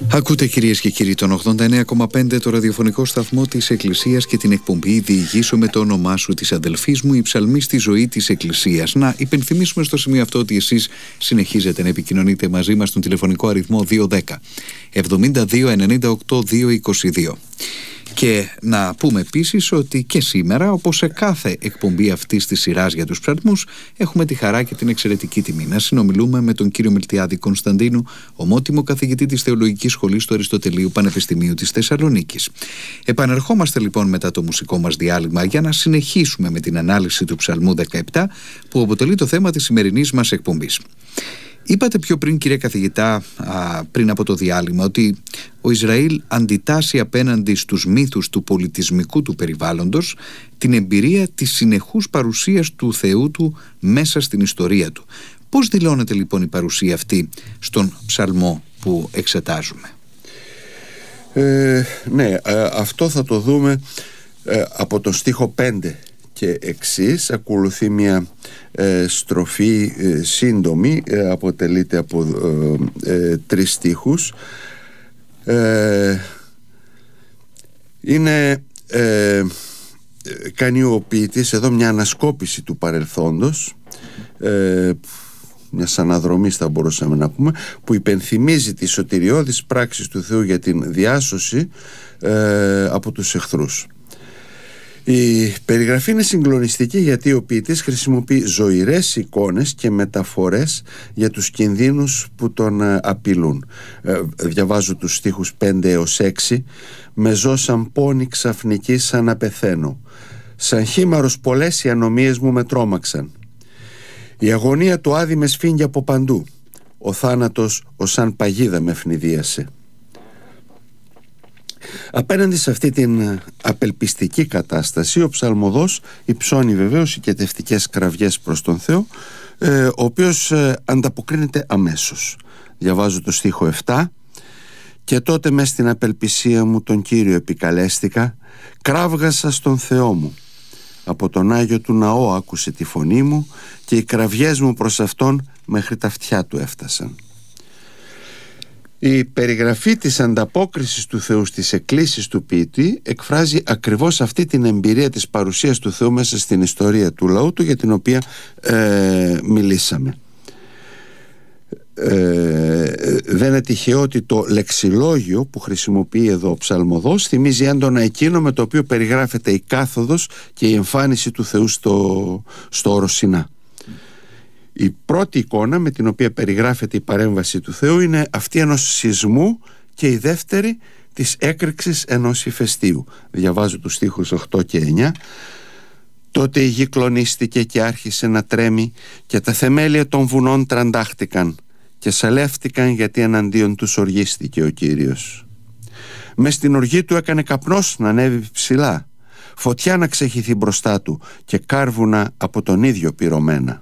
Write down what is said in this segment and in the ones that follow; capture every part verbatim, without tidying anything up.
Ακούτε, κυρίες και κύριοι, τον ογδόντα εννέα κόμμα πέντε, το ραδιοφωνικό σταθμό της Εκκλησίας και την εκπομπή «Διηγήσου με το όνομά σου» της αδελφής μου, η ψαλμή στη ζωή της Εκκλησίας. Να υπενθυμίσουμε στο σημείο αυτό ότι εσείς συνεχίζετε να επικοινωνείτε μαζί μας στον τηλεφωνικό αριθμό δύο ένα μηδέν εβδομήντα δύο ενενήντα οκτώ διακόσια είκοσι δύο. Και να πούμε επίσης ότι και σήμερα, όπως σε κάθε εκπομπή αυτής της σειράς για τους ψαλμούς, έχουμε τη χαρά και την εξαιρετική τιμή να συνομιλούμε με τον κύριο Μιλτιάδη Κωνσταντίνου, ομότιμο καθηγητή της Θεολογικής Σχολής του Αριστοτελείου Πανεπιστημίου της Θεσσαλονίκης. Επανερχόμαστε λοιπόν μετά το μουσικό μας διάλειμμα για να συνεχίσουμε με την ανάλυση του Ψαλμού δεκαεπτά, που αποτελεί το θέμα της σημερινής μας εκπομπής. Είπατε πιο πριν, κύριε καθηγητά, α, πριν από το διάλειμμα, ότι ο Ισραήλ αντιτάσσει απέναντι στους μύθους του πολιτισμικού του περιβάλλοντος την εμπειρία της συνεχούς παρουσίας του Θεού του μέσα στην ιστορία του. Πώς δηλώνεται λοιπόν η παρουσία αυτή στον ψαλμό που εξετάζουμε? Ε, ναι, αυτό θα το δούμε ε, από το στίχο πέντε και εξής. Ακολουθεί μια ε, στροφή ε, σύντομη, ε, αποτελείται από ε, ε, τρεις στίχους. ε, είναι ε, κάνει ο ποιητής εδώ μια ανασκόπηση του παρελθόντος, ε, μια αναδρομής θα μπορούσαμε να πούμε, που υπενθυμίζει τις σωτηριώδεις πράξεις του Θεού για την διάσωση ε, από τους εχθρούς. Η περιγραφή είναι συγκλονιστική, γιατί ο ποιητής χρησιμοποιεί ζωηρές εικόνες και μεταφορές για τους κινδύνους που τον απειλούν. ε, Διαβάζω τους στίχους πέντε έως έξι. «Με ζω σαν πόνη ξαφνική, σαν να πεθαίνω. Σαν χήμαρος πολλές οι ανομίες μου με τρόμαξαν. Η αγωνία του άδη με σφίγγει από παντού. Ο θάνατος ως σαν παγίδα με ευνηδίασε». Απέναντι σε αυτή την απελπιστική κατάσταση, ο ψαλμοδός υψώνει βεβαίως οικετευτικές κραυγές προς τον Θεό, ε, ο οποίος ε, ανταποκρίνεται αμέσως. Διαβάζω το στίχο επτά. «Και τότε μες στην απελπισία μου τον Κύριο επικαλέστηκα, κράβγασα στον Θεό μου. Από τον Άγιο του ναό άκουσε τη φωνή μου και οι κραυγές μου προς Αυτόν μέχρι τα αυτιά του έφτασαν». Η περιγραφή της ανταπόκρισης του Θεού στις εκκλήσεις του ποιητή εκφράζει ακριβώς αυτή την εμπειρία της παρουσίας του Θεού μέσα στην ιστορία του λαού του, για την οποία ε, μιλήσαμε. Ε, δεν είναι τυχαίο ότι το λεξιλόγιο που χρησιμοποιεί εδώ ο ψαλμοδός θυμίζει έντονα εκείνο με το οποίο περιγράφεται η κάθοδος και η εμφάνιση του Θεού στο, στο όρο Σινά. Η πρώτη εικόνα με την οποία περιγράφεται η παρέμβαση του Θεού είναι αυτή ενός σεισμού, και η δεύτερη της έκρηξης ενός ηφαιστείου. Διαβάζω τους στίχους οκτώ και εννιά. «Τότε η γη κλονίστηκε και άρχισε να τρέμει και τα θεμέλια των βουνών τραντάχτηκαν και σαλεύτηκαν, γιατί εναντίον τους οργίστηκε ο Κύριος. Μες στην οργή του έκανε καπνός να ανέβει ψηλά, φωτιά να ξεχυθεί μπροστά του και κάρβουνα από τον ίδιο πυρωμένα».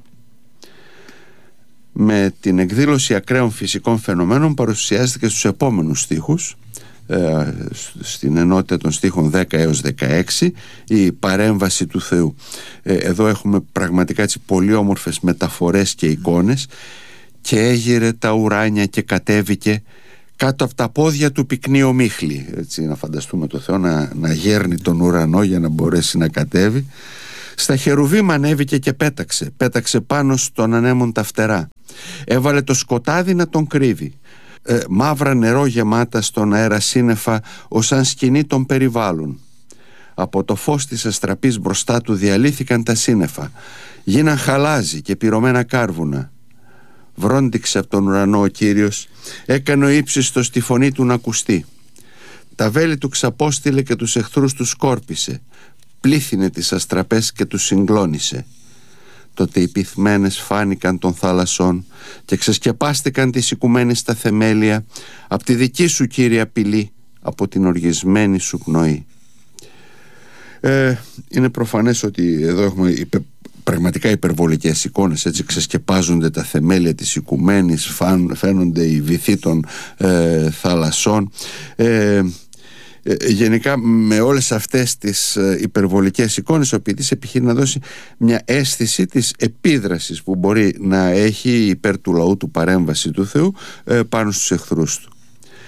Με την εκδήλωση ακραίων φυσικών φαινομένων παρουσιάζεται και στους επόμενους στίχους, ε, στην ενότητα των στίχων δέκα έως δεκαέξι, η παρέμβαση του Θεού. ε, Εδώ έχουμε πραγματικά έτσι πολύ όμορφες μεταφορές και εικόνες. «Και έγειρε τα ουράνια και κατέβηκε, κάτω από τα πόδια του πυκνή ομίχλη». Έτσι, να φανταστούμε το Θεό να, να γέρνει τον ουρανό για να μπορέσει να κατέβει. «Στα χερουβίμ ανέβηκε και πέταξε, πέταξε πάνω στον ανέμον τα φτερά. Έβαλε το σκοτάδι να τον κρύβει. Ε, μαύρα νερό γεμάτα στον αέρα σύννεφα, ως σαν σκηνή των περιβάλλουν. Από το φως της αστραπής μπροστά του διαλύθηκαν τα σύννεφα. Γίναν χαλάζι και πυρωμένα κάρβουνα. Βρόντιξε από τον ουρανό ο Κύριος, έκανε ο ύψιστος τη φωνή του να ακουστεί. Τα βέλη του ξαπόστειλε και τους εχθρούς του σκόρπισε. Πλήθυνε τις αστραπές και τους συγκλώνησε. Τότε οι πυθμένες φάνηκαν των θάλασσών και ξεσκεπάστηκαν τις οικουμένες στα θεμέλια από τη δική σου, Κύριε, απειλή, από την οργισμένη σου πνοή». Ε, είναι προφανές ότι εδώ έχουμε υπε, πραγματικά υπερβολικές εικόνες. Έτσι ξεσκεπάζονται τα θεμέλια της οικουμένης, φαν, φαίνονται οι βυθοί των ε, θαλασσών. Ε, Γενικά, με όλες αυτές τις υπερβολικές εικόνες, ο ποιητής επιχειρεί να δώσει μια αίσθηση της επίδρασης που μπορεί να έχει υπέρ του λαού του παρέμβαση του Θεού πάνω στους εχθρούς του.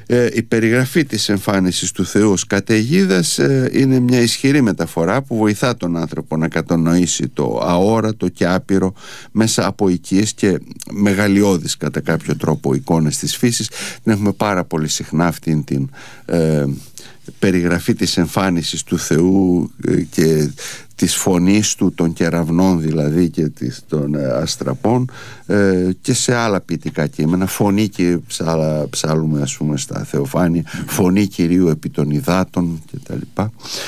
Ε, η περιγραφή της εμφάνισης του Θεού ως καταιγίδας ε, είναι μια ισχυρή μεταφορά που βοηθά τον άνθρωπο να κατανοήσει το αόρατο και άπειρο μέσα από οικίες και μεγαλειώδεις κατά κάποιο τρόπο εικόνες της φύσης. Την έχουμε πάρα πολύ συχνά αυτήν την ε, περιγραφή της εμφάνισης του Θεού ε, και της φωνής του, των κεραυνών δηλαδή και της, των ε, αστραπών ε, και σε άλλα ποιητικά κείμενα. Φωνή και ψάλα, ψάλουμε ας πούμε στα Θεοφάνεια, φωνή Κυρίου επί των υδάτων κτλ,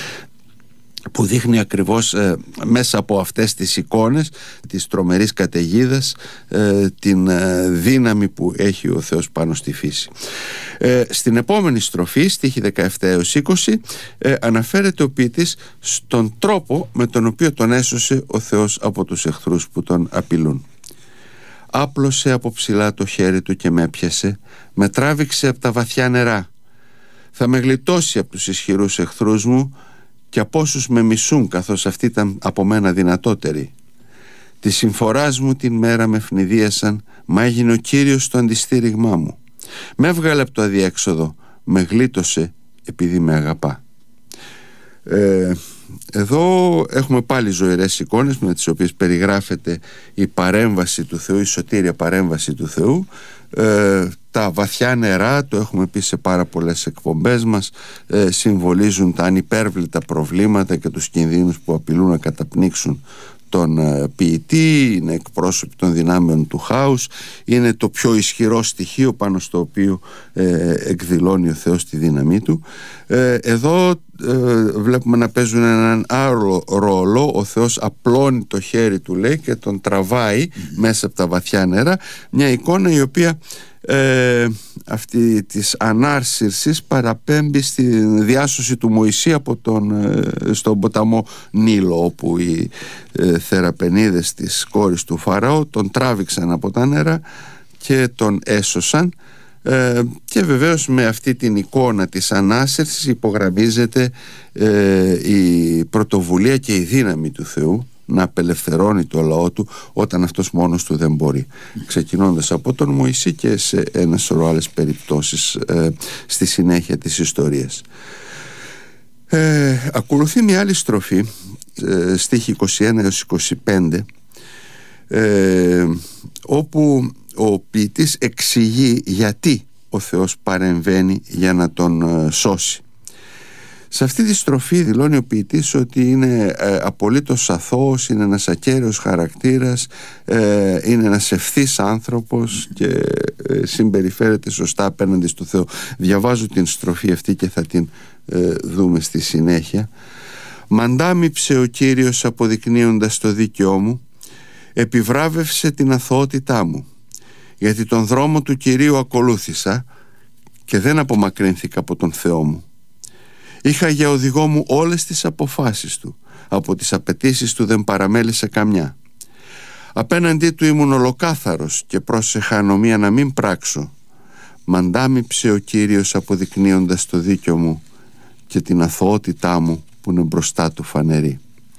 που δείχνει ακριβώς ε, μέσα από αυτές τις εικόνες της τρομερής καταιγίδας ε, την ε, δύναμη που έχει ο Θεός πάνω στη φύση. Ε, στην επόμενη στροφή, στίχη δεκαεπτά έως είκοσι, ε, αναφέρεται ο ποιητής στον τρόπο με τον οποίο τον έσωσε ο Θεός από τους εχθρούς που τον απειλούν. «Άπλωσε από ψηλά το χέρι του και με έπιασε, με τράβηξε από τα βαθιά νερά. Θα με γλιτώσει από τους ισχυρούς εχθρούς μου και από όσους με μισούν, καθώς αυτοί ήταν από μένα δυνατότεροι. Τη συμφοράς μου την μέρα με φνηδίασαν, μα έγινε ο Κύριος το αντιστήριγμά μου. Με έβγαλε από το αδιέξοδο, με γλίτωσε επειδή με αγαπά». Ε, εδώ έχουμε πάλι ζωηρές εικόνες με τις οποίες περιγράφεται η παρέμβαση του Θεού, η σωτήρια παρέμβαση του Θεού. Ε, τα βαθιά νερά, το έχουμε πει σε πάρα πολλές εκπομπές μας, ε, συμβολίζουν τα ανυπέρβλητα προβλήματα και τους κινδύνους που απειλούν να καταπνίξουν τον ε, ποιητή. Είναι εκπρόσωποι των δυνάμεων του χάους, είναι το πιο ισχυρό στοιχείο πάνω στο οποίο ε, εκδηλώνει ο Θεός τη δύναμή του. ε, εδώ ε, βλέπουμε να παίζουν έναν άλλο ρόλο. Ο Θεός απλώνει το χέρι του, λέει, και τον τραβάει mm-hmm. μέσα από τα βαθιά νερά, μια εικόνα η οποία ε, αυτή της ανάρσυρσης παραπέμπει στη διάσωση του Μωυσή από τον, ε, στον ποταμό Νείλο, όπου οι ε, θεραπενίδες της κόρης του Φαραώ τον τράβηξαν από τα νερά και τον έσωσαν. Ε, και βεβαίως με αυτή την εικόνα της ανάσυρσης υπογραμμίζεται ε, η πρωτοβουλία και η δύναμη του Θεού να απελευθερώνει το λαό του όταν αυτός μόνος του δεν μπορεί, ξεκινώντας από τον Μωυσή και σε ένα σωρό άλλες περιπτώσεις ε, στη συνέχεια της ιστορίας. ε, Ακολουθεί μια άλλη στροφή, ε, στίχη είκοσι ένα έως είκοσι πέντε, ε, όπου ο ποιητής εξηγεί γιατί ο Θεός παρεμβαίνει για να τον ε, σώσει. Σε αυτή τη στροφή δηλώνει ο ποιητής ότι είναι ε, απολύτως αθώος, είναι ένας ακέραιος χαρακτήρας, ε, είναι ένας ευθύς άνθρωπος και ε, συμπεριφέρεται σωστά απέναντι στο Θεό. Διαβάζω την στροφή αυτή και θα την ε, δούμε στη συνέχεια. «Μαντάμιψε ο Κύριος αποδεικνύοντας το δίκαιό μου, επιβράβευσε την αθωότητά μου, γιατί τον δρόμο του Κυρίου ακολούθησα και δεν απομακρύνθηκα από τον Θεό μου. Είχα για οδηγό μου όλες τις αποφάσεις του, από τις απαιτήσεις του δεν παραμέλησα καμιά. Απέναντί του ήμουν ολοκάθαρος και πρόσεχα ανομία να μην πράξω. Μαντάμιψε ο Κύριος αποδεικνύοντας το δίκιο μου και την αθωότητά μου που είναι μπροστά του φανερή».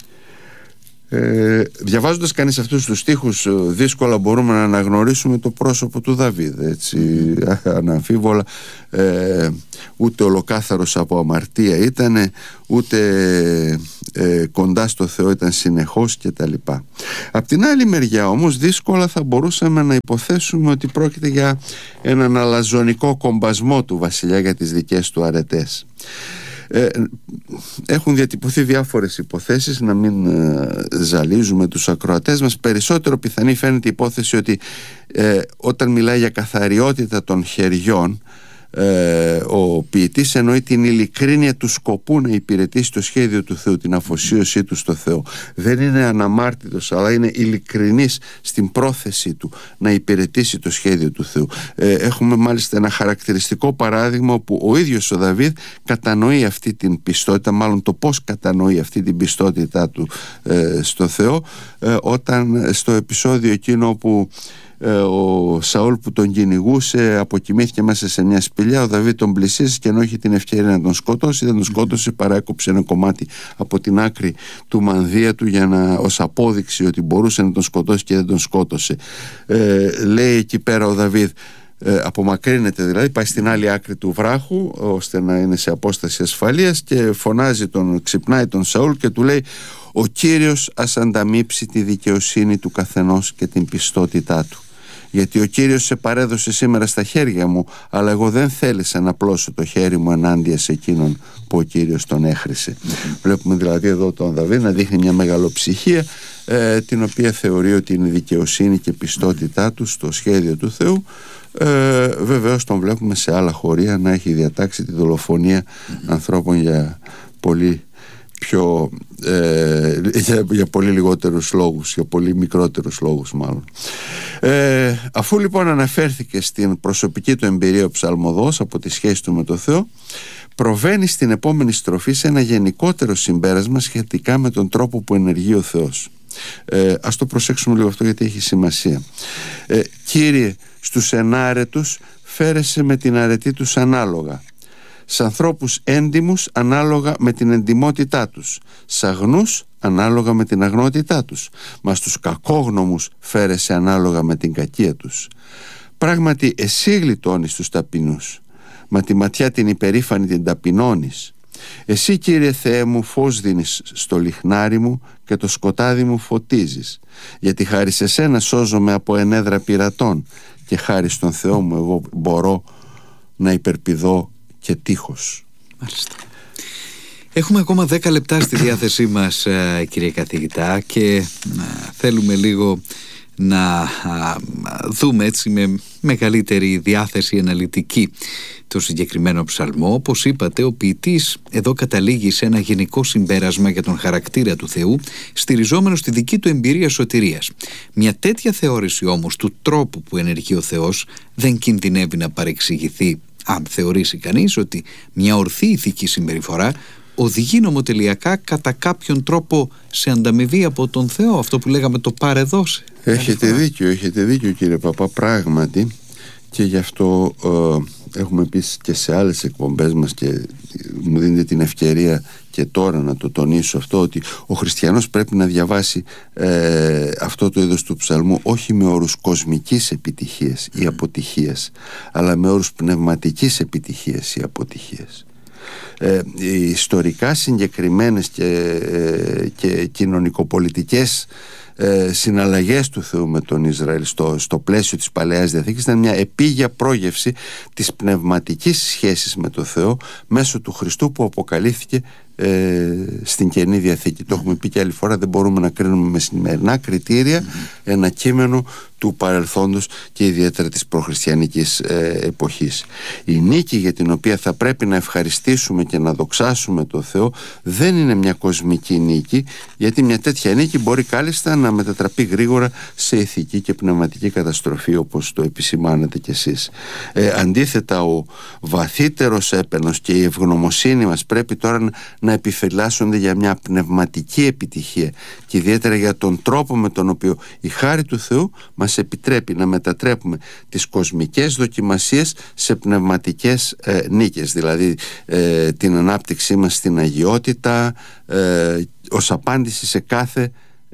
Ε, διαβάζοντας κανείς αυτούς τους στίχους, δύσκολα μπορούμε να αναγνωρίσουμε το πρόσωπο του Δαβίδ, έτσι, mm. αναμφίβολα. ε, ούτε ολοκάθαρος από αμαρτία ήτανε, ούτε ε, κοντά στο Θεό ήταν συνεχώς κτλ. Απ' την άλλη μεριά όμως δύσκολα θα μπορούσαμε να υποθέσουμε ότι πρόκειται για έναν αλαζονικό κομπασμό του βασιλιά για τις δικές του αρετές. Ε, έχουν διατυπωθεί διάφορες υποθέσεις, να μην ε, ζαλίζουμε τους ακροατές μας. Περισσότερο πιθανή φαίνεται η υπόθεση ότι ε, όταν μιλάει για καθαριότητα των χεριών, ε, ο ποιητής εννοεί την ειλικρίνεια του σκοπού να υπηρετήσει το σχέδιο του Θεού, την αφοσίωσή του στο Θεό. Δεν είναι αναμάρτητος, αλλά είναι ειλικρινής στην πρόθεσή του να υπηρετήσει το σχέδιο του Θεού. ε, Έχουμε μάλιστα ένα χαρακτηριστικό παράδειγμα όπου ο ίδιος ο Δαβίδ κατανοεί αυτή την πιστότητα, μάλλον το πώς κατανοεί αυτή την πιστότητά του ε, στο Θεό, ε, όταν στο επεισόδιο εκείνο όπου ο Σαούλ που τον κυνηγούσε αποκοιμήθηκε μέσα σε μια σπηλιά, ο Δαβίδ τον πλησίασε και ενώ είχε την ευκαιρία να τον σκοτώσει, δεν τον σκότωσε, παρά έκοψε ένα κομμάτι από την άκρη του μανδύα του για να, ως απόδειξη ότι μπορούσε να τον σκοτώσει, και δεν τον σκότωσε. ε, λέει εκεί πέρα ο Δαβίδ, ε, απομακρύνεται δηλαδή, πάει στην άλλη άκρη του βράχου ώστε να είναι σε απόσταση ασφαλείας και φωνάζει τον, ξυπνάει τον Σαούλ και του λέει: «Ο Κύριος ας ανταμείψει τη δικαιοσύνη του καθενός και την πιστότητά του, γιατί ο Κύριος σε παρέδωσε σήμερα στα χέρια μου, αλλά εγώ δεν θέλησα να πλώσω το χέρι μου ενάντια σε εκείνον που ο Κύριος τον έχρισε». Mm-hmm. Βλέπουμε δηλαδή εδώ τον Δαβίδ να δείχνει μια μεγαλοψυχία, ε, την οποία θεωρεί ότι είναι η δικαιοσύνη και πιστότητά του στο σχέδιο του Θεού. Ε, βεβαίως τον βλέπουμε σε άλλα χωρία να έχει διατάξει τη δολοφονία mm-hmm. ανθρώπων για πολύ πιο ε, για, για πολύ λιγότερους λόγους, για πολύ μικρότερους λόγους μάλλον. Ε, αφού λοιπόν αναφέρθηκε στην προσωπική του εμπειρία ο ψαλμοδός από τη σχέση του με το Θεό, προβαίνει στην επόμενη στροφή σε ένα γενικότερο συμπέρασμα σχετικά με τον τρόπο που ενεργεί ο Θεός. Ε, ας το προσέξουμε λίγο αυτό, γιατί έχει σημασία. ε, «Κύριε, στους ενάρετους φέρεσαι με την αρετή τους ανάλογα, σ' ανθρώπους έντιμους ανάλογα με την εντιμότητά τους, σ' αγνούς ανάλογα με την αγνότητά τους, μα στους κακόγνωμους φέρεσαι ανάλογα με την κακία τους. Πράγματι εσύ γλιτώνεις τους ταπεινούς, μα τη ματιά την υπερήφανη την ταπεινώνεις. Εσύ, Κύριε Θεέ μου, φως δίνεις στο λιχνάρι μου και το σκοτάδι μου φωτίζεις, γιατί χάρη σε σένα σώζομαι από ενέδρα πειρατών και χάρη στον Θεό μου εγώ μπορώ να υπερπηδώ και τείχος». Μάλιστα. Έχουμε ακόμα δέκα λεπτά στη διάθεσή μας, κύριε καθηγητά, και θέλουμε λίγο να δούμε έτσι με μεγαλύτερη διάθεση αναλυτική το συγκεκριμένο ψαλμό. Όπως είπατε, ο ποιητής εδώ καταλήγει σε ένα γενικό συμπέρασμα για τον χαρακτήρα του Θεού, στηριζόμενο στη δική του εμπειρία σωτηρίας. Μια τέτοια θεώρηση όμως του τρόπου που ενεργεί ο Θεός δεν κινδυνεύει να παρεξηγηθεί αν θεωρήσει κανείς ότι μια ορθή ηθική συμπεριφορά οδηγεί νομοτελειακά κατά κάποιον τρόπο σε ανταμοιβή από τον Θεό, αυτό που λέγαμε το πάρε δώσε. Έχετε δίκιο, έχετε δίκιο κύριε Παπά, πράγματι, και γι' αυτό ε, έχουμε πει και σε άλλες εκπομπές μας και μου δίνετε την ευκαιρία και τώρα να το τονίσω αυτό, ότι ο χριστιανός πρέπει να διαβάσει ε, αυτό το είδος του ψαλμού όχι με όρους κοσμικής επιτυχίας ή αποτυχίας, αλλά με όρους πνευματικής επιτυχίας ή αποτυχίας. Ε, οι ιστορικά συγκεκριμένες και, ε, και κοινωνικοπολιτικές ε, συναλλαγές του Θεού με τον Ισραήλ στο, στο πλαίσιο της Παλαιάς Διαθήκης ήταν μια επίγεια πρόγευση της πνευματικής σχέσης με τον Θεό μέσω του Χριστού που αποκαλύφθηκε ε, στην Καινή Διαθήκη. Το έχουμε πει και άλλη φορά, δεν μπορούμε να κρίνουμε με σημερινά κριτήρια ένα κείμενο του παρελθόντος και ιδιαίτερα της προχριστιανικής ε, εποχής. Η νίκη για την οποία θα πρέπει να ευχαριστήσουμε και να δοξάσουμε τον Θεό δεν είναι μια κοσμική νίκη, γιατί μια τέτοια νίκη μπορεί κάλλιστα να μετατραπεί γρήγορα σε ηθική και πνευματική καταστροφή, όπως το επισημάνετε κι εσείς. Ε, αντίθετα, ο βαθύτερος έπαινος και η ευγνωμοσύνη μας πρέπει τώρα να, να επιφυλάσσονται για μια πνευματική επιτυχία και ιδιαίτερα για τον τρόπο με τον οποίο η χάρη του Θεού μας επιτρέπει να μετατρέπουμε τις κοσμικές δοκιμασίες σε πνευματικές ε, νίκες, δηλαδή ε, την ανάπτυξή μας στην αγιότητα ε, ως απάντηση σε κάθε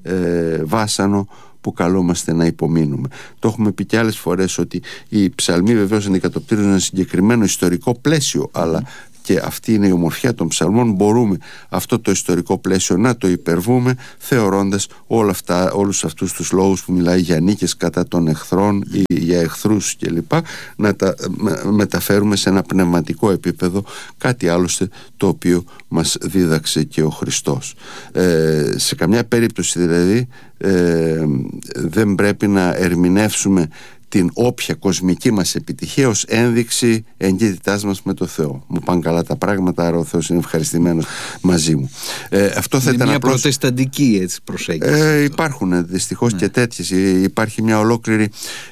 ε, βάσανο που καλούμαστε να υπομείνουμε. Το έχουμε πει και άλλες φορές ότι οι ψαλμοί βεβαίως αντικατοπτρίζουν ένα συγκεκριμένο ιστορικό πλαίσιο, αλλά και αυτή είναι η ομορφιά των ψαλμών, μπορούμε αυτό το ιστορικό πλαίσιο να το υπερβούμε θεωρώντας όλα αυτά, όλους αυτούς τους λόγους που μιλάει για νίκες κατά των εχθρών ή για εχθρούς κλπ, να τα μεταφέρουμε σε ένα πνευματικό επίπεδο, κάτι άλλωστε το οποίο μας δίδαξε και ο Χριστός. Ε, σε καμιά περίπτωση δηλαδή ε, δεν πρέπει να ερμηνεύσουμε την όποια κοσμική μας επιτυχία ως ένδειξη εγκύτητάς μας με το Θεό. Μου πάνε καλά τα πράγματα, άρα ο Θεός είναι ευχαριστημένος μαζί μου. Ε, αυτό θα είναι ήταν μια απλώς προτεσταντική έτσι προσέγγιση. Ε, υπάρχουν δυστυχώς ναι. και τέτοιες. Υπάρχει μια ολόκληρη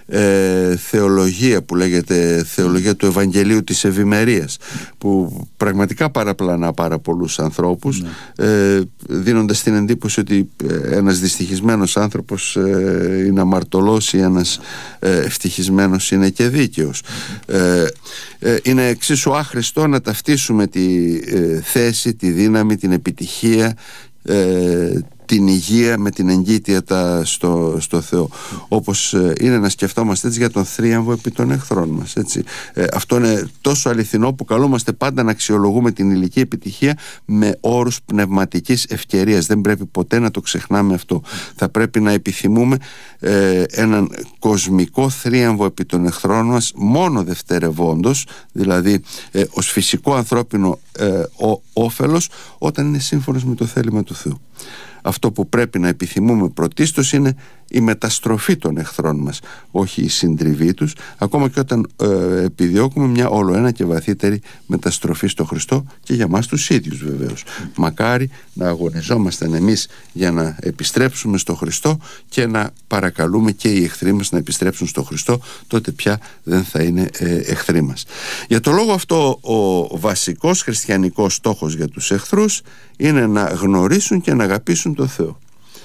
ε, θεολογία που λέγεται θεολογία του Ευαγγελίου της Ευημερίας, που πραγματικά παραπλανά πάρα πολλούς ανθρώπους, ναι. ε, δίνοντας την εντύπωση ότι ένας δυστυχισμένος άνθρωπος ε, είναι αμαρτωλός ή ένας ε, ευτυχισμένος είναι και δίκαιος. Ε, ε, είναι εξίσου άχρηστο να ταυτίσουμε τη ε, θέση, τη δύναμη, την επιτυχία, ε, την υγεία με την εγκύτητα στο, στο Θεό. Όπως ε, είναι να σκεφτόμαστε έτσι για τον θρίαμβο επί των εχθρών μας, έτσι. Ε, αυτό είναι τόσο αληθινό που καλούμαστε πάντα να αξιολογούμε την ηλική επιτυχία με όρους πνευματικής ευκαιρίας. Δεν πρέπει ποτέ να το ξεχνάμε αυτό. Θα πρέπει να επιθυμούμε ε, έναν κοσμικό θρίαμβο επί των εχθρών μας μόνο δευτερευόντως, δηλαδή ε, ως φυσικό ανθρώπινο ε, ο, όφελος, όταν είναι σύμφωνος με το θέλημα του Θεού. Αυτό που πρέπει να επιθυμούμε πρωτίστως είναι η μεταστροφή των εχθρών μας, όχι η συντριβή τους, ακόμα και όταν ε, επιδιώκουμε μια όλο ένα και βαθύτερη μεταστροφή στο Χριστό και για μας τους ίδιους βεβαίως. Μακάρι να αγωνιζόμασταν εμείς για να επιστρέψουμε στο Χριστό και να παρακαλούμε και οι εχθροί μας να επιστρέψουν στο Χριστό, τότε πια δεν θα είναι ε, εχθροί μας. Για το λόγο αυτό ο βασικός χριστιανικός στόχος για τους εχθρούς είναι να γνωρίσουν και να αγαπήσουν τον Θεό.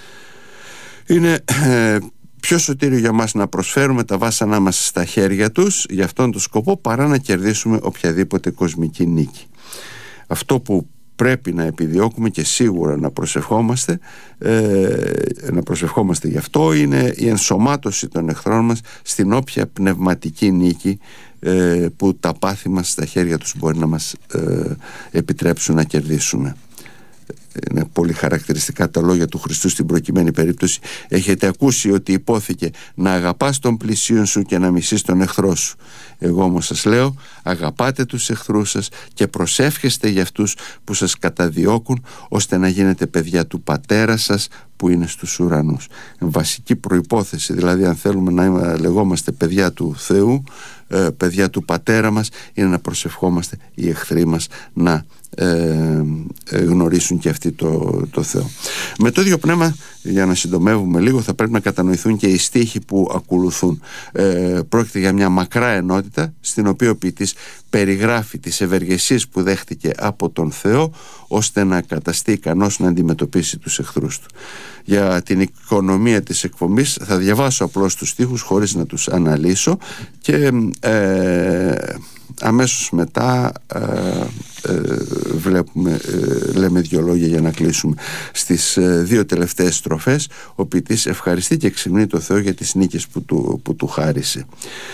Είναι ε, πιο σωτήριο για μας να προσφέρουμε τα βάσανά μας στα χέρια τους για αυτόν τον σκοπό παρά να κερδίσουμε οποιαδήποτε κοσμική νίκη. Αυτό που πρέπει να επιδιώκουμε και σίγουρα να προσευχόμαστε ε, να προσευχόμαστε γι' αυτό είναι η ενσωμάτωση των εχθρών μας στην όποια πνευματική νίκη ε, που τα πάθη μας στα χέρια τους μπορεί να μας ε, επιτρέψουν να κερδίσουμε. Είναι πολύ χαρακτηριστικά τα λόγια του Χριστού στην προκειμένη περίπτωση. Έχετε ακούσει ότι υπόθηκε να αγαπάς τον πλησίον σου και να μισείς τον εχθρό σου. Εγώ όμως σας λέω, αγαπάτε τους εχθρούς σας και προσεύχεστε για αυτούς που σας καταδιώκουν, ώστε να γίνετε παιδιά του Πατέρα σας που είναι στους ουρανούς. Βασική προϋπόθεση, δηλαδή αν θέλουμε να λεγόμαστε παιδιά του Θεού, παιδιά του Πατέρα μας, είναι να προσευχόμαστε οι εχθροί μας να ε, γνωρίσουν και αυτοί το, το Θεό. Με το ίδιο πνεύμα, για να συντομεύουμε λίγο, θα πρέπει να κατανοηθούν και οι στίχοι που ακολουθούν. ε, Πρόκειται για μια μακρά ενότητα στην οποία ο ποιητής περιγράφει τις ευεργεσίες που δέχτηκε από τον Θεό ώστε να καταστεί ικανός να αντιμετωπίσει τους εχθρούς του. Για την οικονομία της εκπομπής θα διαβάσω απλώς τους στίχους χωρίς να τους αναλύσω και ε, αμέσως μετά ε, ε, βλέπουμε, ε, λέμε δύο λόγια για να κλείσουμε. Στις ε, δύο τελευταίες στροφές ο ποιητής ευχαριστεί και εξυμνεί το Θεό για τις νίκες που του, που του χάρισε.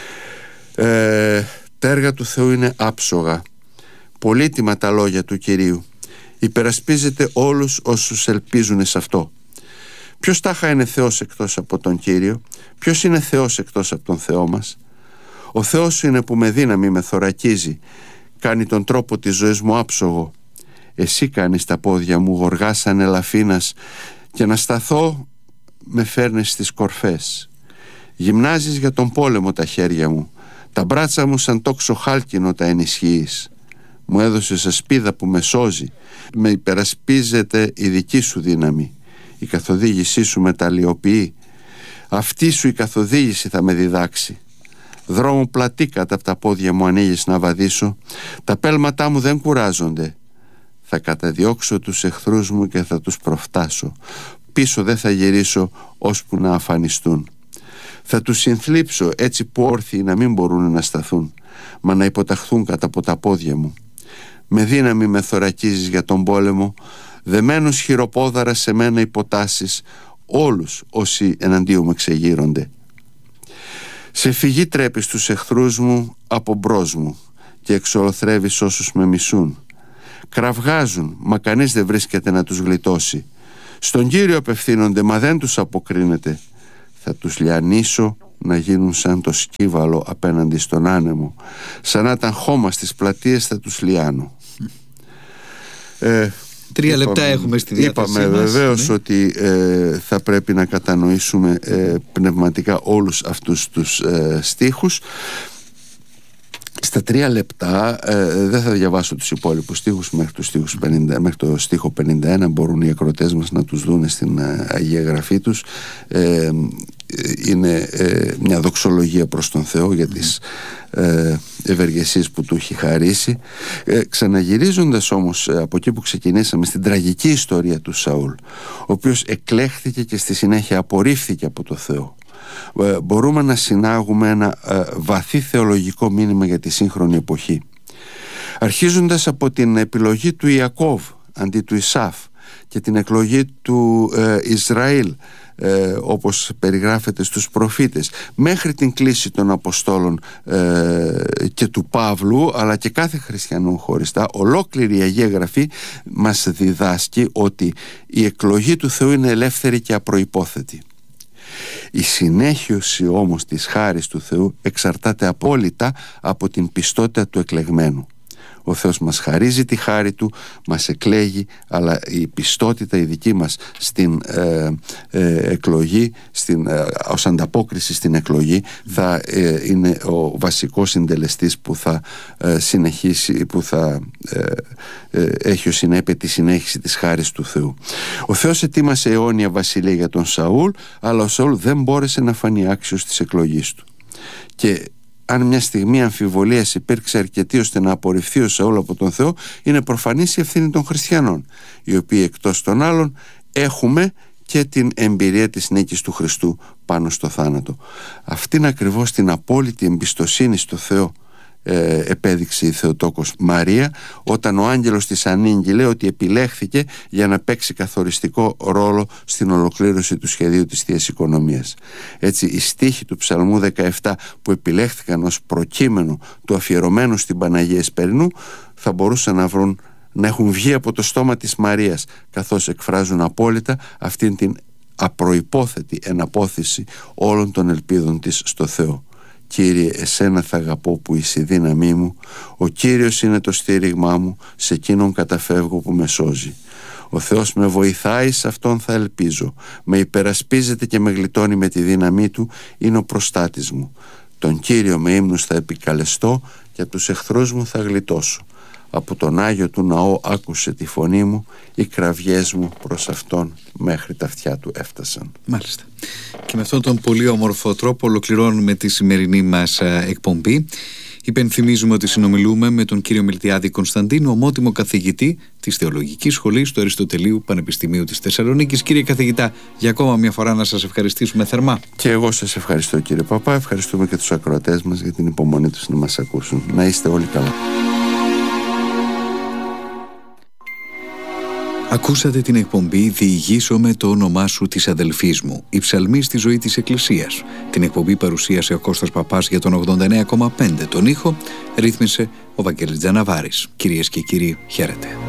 ε, Τα έργα του Θεού είναι άψογα, πολύτιμα τα λόγια του Κυρίου, υπερασπίζεται όλους όσους ελπίζουν σε αυτό. Ποιος τάχα είναι Θεός εκτός από τον Κύριο? Ποιος είναι Θεός εκτός από τον Θεό μας? Ο Θεός είναι που με δύναμη με θωρακίζει, κάνει τον τρόπο της ζωής μου άψογο. Εσύ κάνεις τα πόδια μου γοργά σαν ελαφίνας και να σταθώ με φέρνεις στις κορφές. Γυμνάζεις για τον πόλεμο τα χέρια μου, τα μπράτσα μου σαν τόξο χάλκινο τα ενισχύεις. Μου έδωσες ασπίδα που με σώζει, με υπερασπίζεται η δική σου δύναμη. Η καθοδήγησή σου με ταλαιοποιεί. Αυτή σου η καθοδήγηση θα με διδάξει. Δρόμο πλατή κατά από τα πόδια μου ανοίγεις να βαδίσω. Τα πέλματά μου δεν κουράζονται. Θα καταδιώξω τους εχθρούς μου και θα τους προφτάσω. Πίσω δεν θα γυρίσω ώσπου να αφανιστούν. Θα τους συνθλίψω έτσι που όρθιοι να μην μπορούν να σταθούν, μα να υποταχθούν κατά από τα πόδια μου. Με δύναμη με θωρακίζεις για τον πόλεμο, δεμένους χειροπόδαρα σε μένα υποτάσσεις όλους όσοι εναντίον μου εξεγείρονται. Σε φυγή τρέπεις τους εχθρούς μου από μπρος μου και εξολοθρεύεις όσους με μισούν. Κραυγάζουν, μα κανείς δεν βρίσκεται να τους γλιτώσει. Στον Κύριο απευθύνονται, μα δεν τους αποκρίνεται. Θα τους λιανίσω να γίνουν σαν το σκύβαλο απέναντι στον άνεμο. Σαν να ήταν χώμα στις πλατείες θα τους λιάνω. Ε, Τρία είπαμε, λεπτά έχουμε στη διάθεσή είπαμε μας. βεβαίως ναι. ότι ε, θα πρέπει να κατανοήσουμε ε, πνευματικά όλους αυτούς τους ε, στίχους. Στα τρία λεπτά ε, δεν θα διαβάσω τους υπόλοιπους στίχους μέχρι, τους στίχους πενήντα, μέχρι το στίχο πενήντα ένα. Μπορούν οι ακροατές μας να τους δουν στην ε, Αγία Γραφή τους. ε, είναι ε, μια δοξολογία προς τον Θεό για τις ε, ευεργεσίες που του έχει χαρίσει. ε, Ξαναγυρίζοντας όμως ε, από εκεί που ξεκινήσαμε, στην τραγική ιστορία του Σαούλ, ο οποίος εκλέχθηκε και στη συνέχεια απορρίφθηκε από το Θεό, ε, μπορούμε να συνάγουμε ένα ε, βαθύ θεολογικό μήνυμα για τη σύγχρονη εποχή. Αρχίζοντας από την επιλογή του Ιακώβ αντί του Ισάφ και την εκλογή του ε, Ισραήλ, ε, όπως περιγράφεται στους προφήτες, μέχρι την κλήση των Αποστόλων ε, και του Παύλου, αλλά και κάθε χριστιανού χωριστά, ολόκληρη η Αγία Γραφή μας διδάσκει ότι η εκλογή του Θεού είναι ελεύθερη και απροϋπόθετη. Η συνέχιωση όμως της χάρης του Θεού εξαρτάται απόλυτα από την πιστότητα του εκλεγμένου. Ο Θεός μας χαρίζει τη χάρη Του, μας εκλέγει, αλλά η πιστότητα η δική μας στην ε, ε, εκλογή, στην, ε, ως ανταπόκριση στην εκλογή, θα ε, είναι ο βασικός συντελεστής που θα ε, συνεχίσει, που θα ε, ε, έχει ως συνέπεια τη συνέχιση της χάρης του Θεού. Ο Θεός ετοίμασε αιώνια βασιλεία για τον Σαούλ, αλλά ο Σαούλ δεν μπόρεσε να φανεί άξιος της εκλογής του. Και αν μια στιγμή αμφιβολίας υπήρξε αρκετή ώστε να απορριφθεί ο Σαούλ από τον Θεό, είναι προφανής η ευθύνη των χριστιανών, οι οποίοι εκτός των άλλων έχουμε και την εμπειρία της νίκης του Χριστού πάνω στο θάνατο. Αυτήν ακριβώς την απόλυτη εμπιστοσύνη στο Θεό ε, επέδειξε η Θεοτόκος Μαρία, όταν ο άγγελος της ανήγγειλε ότι επιλέχθηκε για να παίξει καθοριστικό ρόλο στην ολοκλήρωση του σχεδίου της Θείας Οικονομίας. Έτσι, οι στίχοι του Ψαλμού δεκαεπτά που επιλέχθηκαν ως προκείμενο του αφιερωμένου στην Παναγία Εσπερινού θα μπορούσαν να βρουν, να έχουν βγει από το στόμα της Μαρίας, καθώς εκφράζουν απόλυτα αυτήν την απροϋπόθετη εναπόθεση όλων των ελπίδων της στο Θεό. Κύριε, εσένα θα αγαπώ που είσαι η δύναμή μου, ο Κύριος είναι το στήριγμά μου, σε εκείνον καταφεύγω που με σώζει. Ο Θεός με βοηθάει, σε Αυτόν θα ελπίζω, με υπερασπίζεται και με γλιτώνει με τη δύναμή Του, είναι ο προστάτης μου. Τον Κύριο με ύμνους θα επικαλεστώ και από τους εχθρούς μου θα γλιτώσω. Από τον Άγιο Του ναό άκουσε τη φωνή μου, οι κραυγές μου προς Αυτόν μέχρι τα αυτιά Του έφτασαν. Μάλιστα. Και με αυτόν τον πολύ όμορφο τρόπο ολοκληρώνουμε τη σημερινή μας εκπομπή. Υπενθυμίζουμε ότι συνομιλούμε με τον κύριο Μιλτιάδη Κωνσταντίνο, ομότιμο καθηγητή της Θεολογικής Σχολής του Αριστοτελείου Πανεπιστημίου της Θεσσαλονίκης. Κύριε καθηγητά, για ακόμα μια φορά να σας ευχαριστήσουμε θερμά. Και εγώ σας ευχαριστώ, κύριε Παπά. Ευχαριστούμε και τους ακροατές μας για την υπομονή τους να μας ακούσουν. Να είστε όλοι καλά. Ακούσατε την εκπομπή «Διηγήσομαι το όνομά σου της αδελφής μου», η ψαλμή στη ζωή της Εκκλησίας. Την εκπομπή παρουσίασε ο Κώστας Παπάς για τον ογδόντα εννέα κόμμα πέντε. Τον ήχο ρύθμισε ο Βαγγέλης Τζαναβάρης. Κυρίες και κύριοι, χαίρετε.